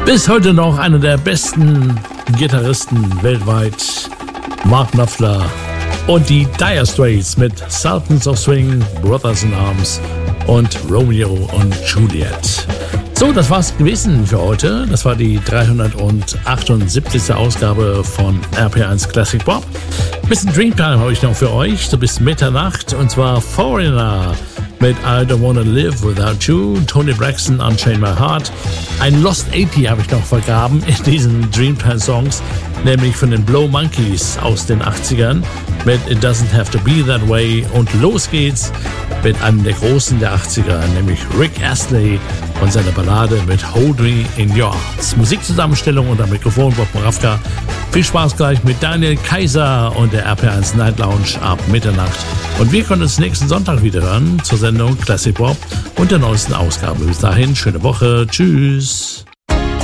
Bis heute noch einer der besten Gitarristen weltweit, Mark Knopfler und die Dire Straits mit Sultans of Swing, Brothers in Arms und Romeo und Juliet. So, das war's gewesen für heute. Das war die 378. Ausgabe von RPR1 Classic Pop. Bisschen Dreamtime habe ich noch für euch, so bis Mitternacht, und zwar Foreigner mit I Don't Wanna Live Without You, Tony Braxton, Unchain My Heart. Ein Lost 80 habe ich noch vergraben in diesen Dreamtime Songs, nämlich von den Blow Monkeys aus den 80ern mit It Doesn't Have to Be That Way. Und los geht's mit einem der Großen der 80er, nämlich Rick Astley und seiner Ballade mit Hold Me in Your Arms. Musikzusammenstellung unter Mikrofon Bob Moravka. Viel Spaß gleich mit Daniel Kaiser und der RPR1 Night Lounge ab Mitternacht. Und wir können uns nächsten Sonntag wieder hören zur Sendung Classic Pop und der neuesten Ausgabe. Bis dahin, schöne Woche. Tschüss.